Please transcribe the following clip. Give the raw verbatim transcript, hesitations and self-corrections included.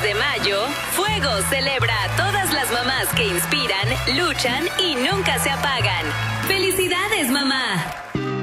de mayo, Fuego celebra a todas las mamás que inspiran, luchan y nunca se apagan. ¡Felicidades, mamá!